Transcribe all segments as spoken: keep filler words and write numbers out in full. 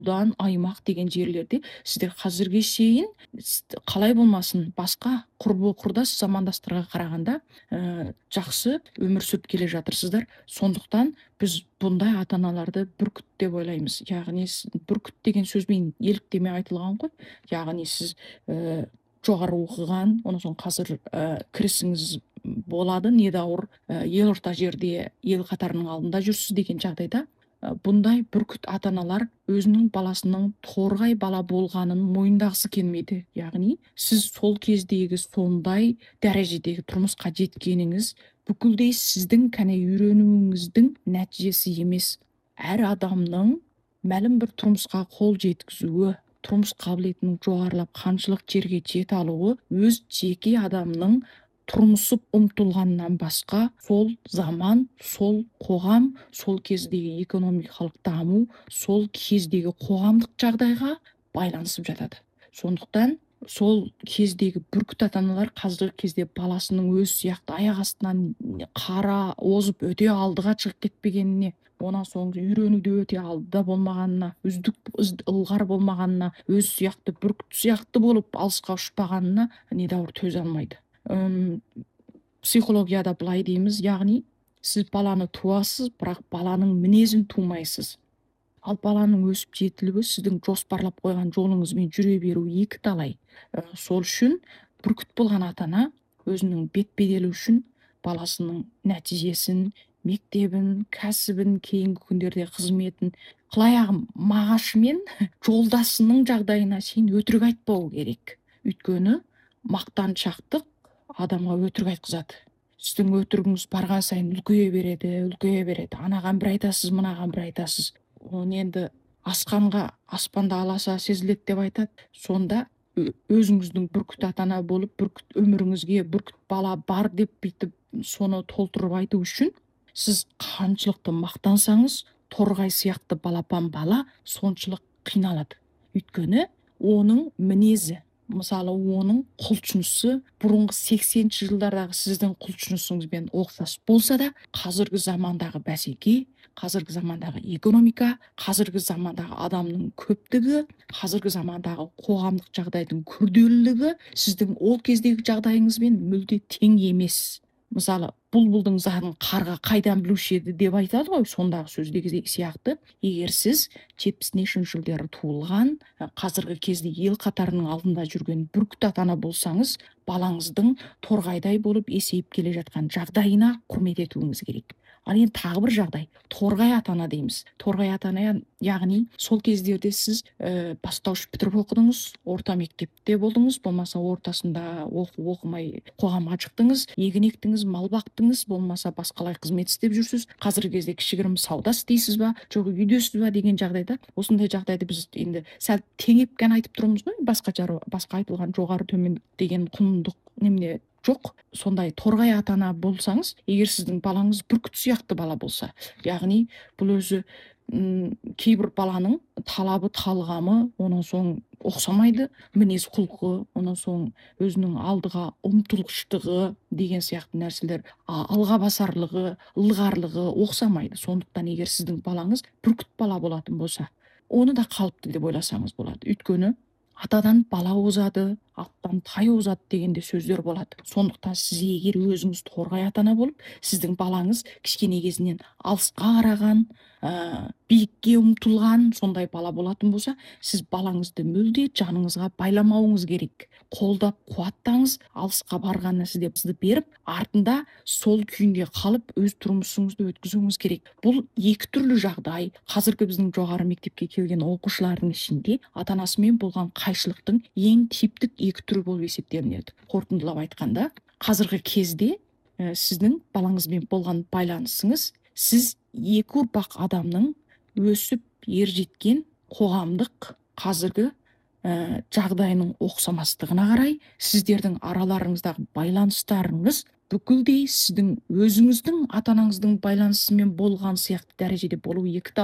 Дан аймақ деген жерлерде сіздер қазірге шейін с- қалай болмасын басқа құрбы құрдас замандастарға қарағанда ә, жақсы өмір сүріп келе жатырсыздар. Сондықтан біз бұндай ата аналарды бүркіт деп ойлаймыз. Яғни с- бүркіт деген сөзбен еліктеме айтылған ғой. Яғни сіз ә, жоғары оқыған, онан соң қазір ә, кірісіңіз болады, недәуір ә, ел орта жерде ел қатарының алдында жүрсіз деген жағдайда Ә, бұндай бүркіт ата-аналар өзінің баласының торғай бала болғанын мойындағысы келмейді. Яғни сіз сол кездегі сондай дәрежедегі тұрмысқа жеткеніңіз бүкілдей сіздің кәне үйренуіңіздің нәтижесі емес. Әр адамның мәлім бір тұрмысқа қол жеткізуі, тұрмыс қабілетінің жоғарылап қаншылық жерге жете алуы өз жеке адамның тұрмысып ұмтылғаннан басқа сол заман, сол қоғам, сол кездегі экономикалық даму, сол кездегі қоғамдық жағдайға байланысып жатады. Сондықтан сол кездегі бүркіт ата-аналар қазіргі кезде баласының өз сияқты аяқ астынан қара озып өте алдыға шығып кетпегеніне, онан соң үйренуде өте алдыда болмағанына, үздік үз- ылғар болмағанына, өз сияқты бүркіт сияқты болып алысқа ұшпағанына недәуір төзе алмайды. Ым, психологияда былай дейміз, яғни сіз баланы туасыз, бірақ баланың мінезін тумайсыз. Ал баланың өсіп жетілуі сіздің жоспарлап қойған жолыңызбен жүре беру екі талай. Ә, сол үшін бүркіт болған ата ана өзінің бет беделі үшін баласының нәтижесін, мектебін, кәсібін, кейінгі күндерде қызметін қылай ағым мағашымен жолдасының жағдайына шейін өтірік айтпау керек. Өйткені мақтаншақтық адамға өтірік айтқызады. Сіздің өтірігіңіз барған сайын үлкейе береді, үлкейе береді. Анаған бір айтасыз, мынаған бір айтасыз. Оны енді асқанға аспанда аласа сезіледі деп айтады. Сонда ö- өзіңіздің бүркіт ата ана болып, бүркіт өміріңізге бүркіт бала бар деп бүйтіп соны толтырып айту үшін сіз қаншылықты мақтансаңыз, торғай сияқты балапан бала соншылық қиналады. Өйткені оның мінезі, мысалы оның құлшынысы бұрынғы сексенінші жылдардағы сіздің құлшынысыңызбен ұқсас болса да, қазіргі замандағы бәсеке, қазіргі замандағы экономика, қазіргі замандағы адамның көптігі, қазіргі замандағы қоғамдық жағдайдың күрделілігі сіздің ол кездегі жағдайыңызбен мүлде тең емес. Мысалы бұлбұлдың зарын қарға қайдан білуші еді деп айтады ғой сондағы сөздегі сияқты. Егер сіз жетпісінші жылдары туылған, ә, қазіргі кезде ел қатарының алдында жүрген бүркіт ата ана болсаңыз, балаңыздың торғайдай болып есейіп келе жатқан жағдайына құрмет етуіңіз керек. Ал енді тағы бір жағдай, торғай ата ана дейміз. Торғай ата ана яғни сол кездерде сіз ә, бастауыш бітіріп оқыдыңыз, орта мектепте болдыңыз, болмаса ортасында оқу оқымай қоғамға шықтыңыз, егін ектіңіз, мал бақтыңыз, болмаса басқалай қызмет істеп жүрсіз. Қазіргі кезде кішігірім сауда істейсіз ба, жоқ үйдесіз ба деген жағдайда, осындай жағдайды біз енді сәл теңеп қана айтып тұрмыз ғой, басқа жар- басқа айтылған жоғары төмен деген құндық немене жоқ. Сондай торғай ата ана болсаңыз, егер сіздің балаңыз бүркіт сияқты бала болса, яғни бұл өзі м, кейбір баланың талабы талғамы, онан соң ұқсамайды, мінез құлқы, онан соң өзінің алдыға ұмтылғыштығы деген сияқты нәрселер, а, алға басарлығы, ылғарлығы ұқсамайды. Сондықтан егер сіздің балаңыз бүркіт бала болатын болса, оны да қалыпты деп ойласаңыз болады. Өйткені атадан бала озады, аттан тай озады дегенде сөздер болады. Сондықтан сіз егер өзіңіз торғай ата ана болып, сіздің балаңыз кішкене кезінен алысқа қараған, ә, биікке ұмтылған сондай бала болатын болса, сіз балаңызды мүлде жаныңызға байламауыңыз керек. Қолдап қуаттаңыз, алысқа барғанына сізде бізді беріп, артында сол күйінде қалып өз тұрмысыңызды өткізуіңіз керек. Бұл екі түрлі жағдай. Қазіргі біздің жоғары мектепке келген оқушылардың ішінде ата анасымен болған қайшылықтың ең типтік екі түрі болып есептелінеді. Қорытындылап айтқанда, қазіргі кезде ә, сіздің балаңызбен болған байланысыңыз, сіз екі ұрпақ адамның өсіп ер жеткен қоғамдық қазіргі ә, жағдайының ұқсамастығына қарай сіздердің араларыңыздағы байланыстарыңыз бүкілдей сіздің өзіңіздің ата анаңыздың байланысымен болған сияқты дәрежеде болуы екі талай.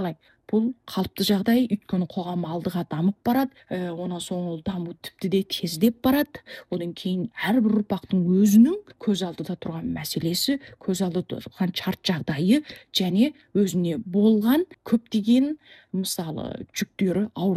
бұл қалыпты жағдай, өйткені қоғам алдыға дамып барады, ә, онан соң ол даму тіпті де тездеп барады. Одан кейін әрбір ұрпақтың өзінің көз алдыда тұрған мәселесі, көз алдыда тұрған шарт жағдайы және өзіне болған көптеген мысалы жүктері, ауыр